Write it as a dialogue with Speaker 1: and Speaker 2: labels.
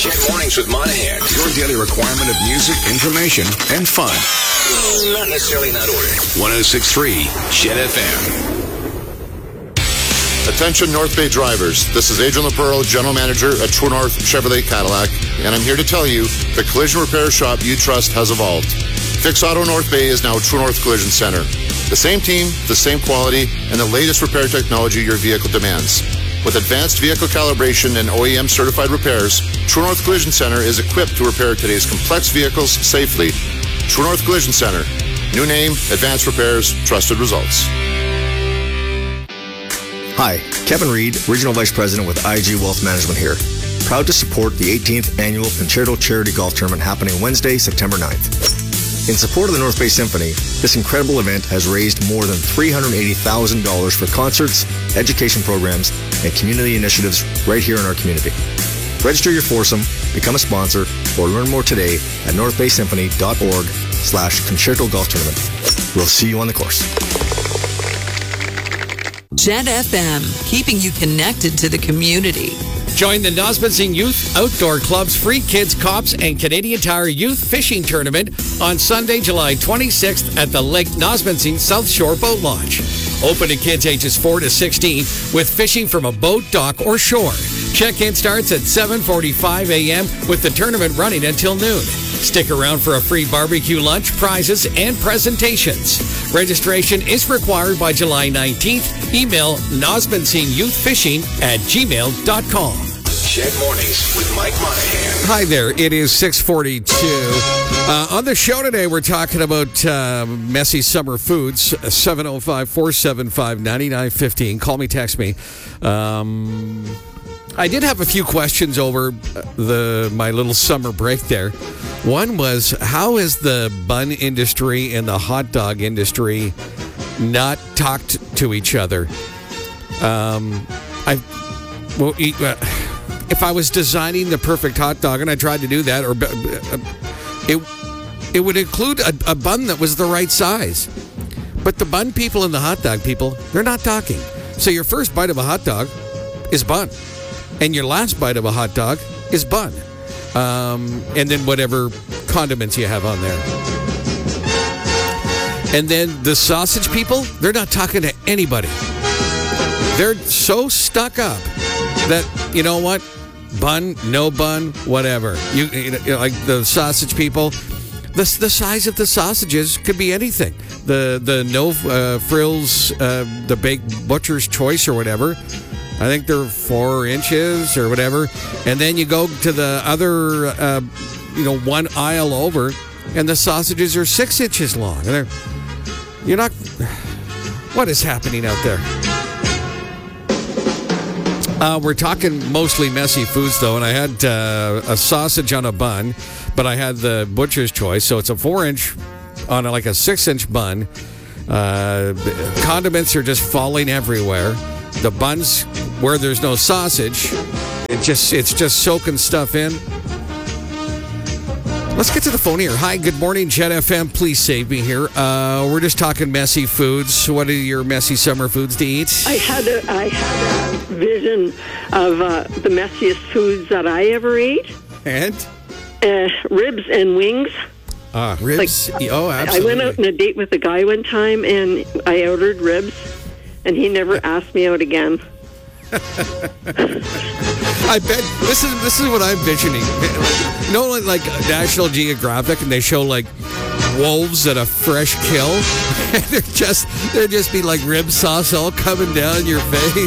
Speaker 1: Chet Mornings with Monahan. Your daily requirement of music, information, and fun. Not necessarily in that order. 106.3 Chet FM.
Speaker 2: Attention North Bay drivers. This is Adrian LaPerle, General Manager at True North Chevrolet Cadillac, and I'm here to tell you the collision repair shop you trust has evolved. Fix Auto North Bay is now True North Collision Center. The same team, the same quality, and the latest repair technology your vehicle demands. With advanced vehicle calibration and OEM certified repairs, True North Collision Center is equipped to repair today's complex vehicles safely. True North Collision Center. New name, advanced repairs, trusted results.
Speaker 3: Hi, Kevin Reed, Regional Vice President with IG Wealth Management here. Proud to support the 18th Annual Concerto Charity Golf Tournament happening Wednesday, September 9th. In support of the North Bay Symphony, this incredible event has raised more than $380,000 for concerts, education programs, and community initiatives right here in our community. Register your foursome, become a sponsor, or learn more today at northbaysymphony.org/concerto golf tournament. We'll see you on the course.
Speaker 4: Chet FM, keeping you connected to the community.
Speaker 5: Join the Nosbonsing Youth Outdoor Club's free Kids, Cops, and Canadian Tire Youth Fishing Tournament on Sunday, July 26th at the Lake Nosbonsing South Shore Boat Launch. Open to kids ages 4 to 16 with fishing from a boat, dock, or shore. Check-in starts at 7:45 a.m. with the tournament running until noon. Stick around for a free barbecue lunch, prizes, and presentations. Registration is required by July 19th. Email nosbonsingyouthfishing@gmail.com.
Speaker 1: Chet Mornings with Mike Monahan.
Speaker 5: Hi there. It is 6:42. On the show today, we're talking about messy summer foods. 705-475-9915. Call me, text me. I did have a few questions over my little summer break there. One was, how is the bun industry and the hot dog industry not talked to each other? If I was designing the perfect hot dog, and I tried to do that, it would include a bun that was the right size. But the bun people and the hot dog people, they're not talking. So your first bite of a hot dog is bun. And your last bite of a hot dog is bun. And then whatever condiments you have on there. And then the sausage people, they're not talking to anybody. They're so stuck up that, you know what? Bun, no bun, whatever. You know, like the sausage people, the size of the sausages could be anything. The no frills, the baked butcher's choice or whatever, I think they're 4 inches or whatever. And then you go to the other, one aisle over, and the sausages are 6 inches long. And you're not... What is happening out there? We're talking mostly messy foods, though, and I had a sausage on a bun, but I had the butcher's choice, so it's a 4-inch on a 6-inch bun. Condiments are just falling everywhere. The buns, where there's no sausage, it's just soaking stuff in. Let's get to the phone here. Hi, good morning, Chet FM. Please save me here. We're just talking messy foods. What are your messy summer foods to eat?
Speaker 6: I had a vision of the messiest foods that I ever ate.
Speaker 5: And?
Speaker 6: Ribs and wings.
Speaker 5: Ribs? Oh, absolutely.
Speaker 6: I went out on a date with a guy one time, and I ordered ribs, and he never asked me out again.
Speaker 5: I bet this is what I'm visioning. You know, like National Geographic, and they show wolves at a fresh kill. They're just be like rib sauce all coming down your face.